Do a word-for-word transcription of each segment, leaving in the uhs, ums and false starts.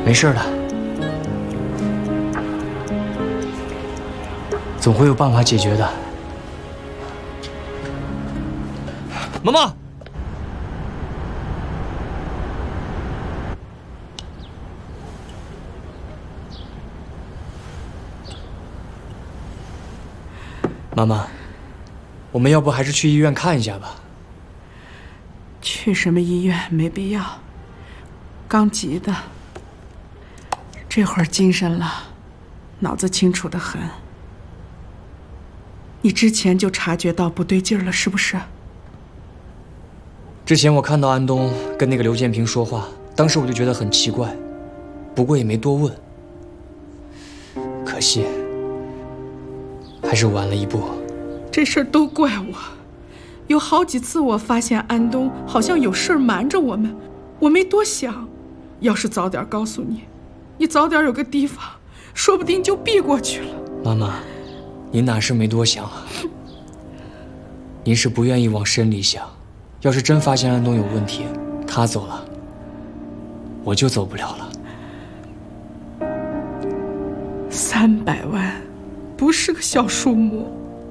没事的，总会有办法解决的。妈妈，妈妈，我们要不还是去医院看一下吧？ 去什么医院？没必要，刚急的。 这会儿精神了，脑子清楚得很。你之前就察觉到不对劲儿了，是不是？ 之前我看到安东跟那个刘建平说话，当时我就觉得很奇怪，不过也没多问。可惜，还是晚了一步。 这事儿都怪我，有好几次我发现安东好像有事儿瞒着我们，我没多想。要是早点告诉你。 你早点有个地方，说不定就避过去了。 妈妈，您哪是没多想啊？您是不愿意往深里想。要是真发现安东有问题，他走了，我就走不了了。 三百万，不是个小数目。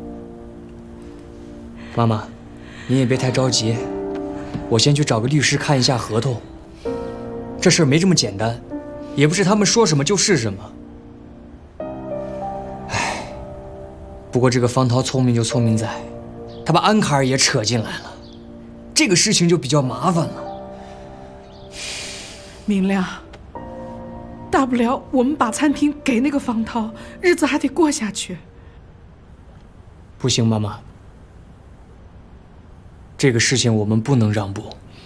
妈妈，您也别太着急，我先去找个律师看一下合同。这事儿没这么简单。 也不是他们说什么就是什么。唉，不过这个方涛聪明就聪明在，他把安卡尔也扯进来了，这个事情就比较麻烦了。 明亮，大不了我们把餐厅给那个方涛，日子还得过下去。 不行，妈妈，这个事情我们不能让步。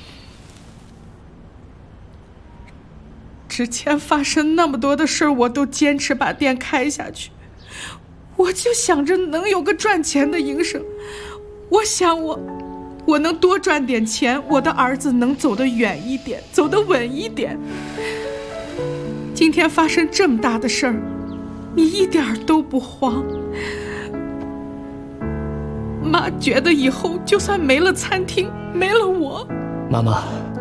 之前发生那么多的事儿，我都坚持把店开下去。我就想着能有个赚钱的营生，我想我，我能多赚点钱，我的儿子能走得远一点，走得稳一点。今天发生这么大的事儿，你一点儿都不慌。妈觉得以后就算没了餐厅，没了我， 妈妈。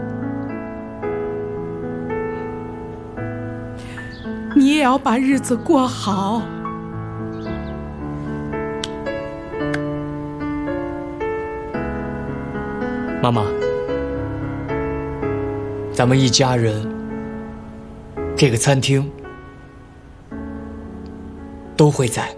你也要把日子过好。 妈妈，咱们一家人，这个餐厅都会在。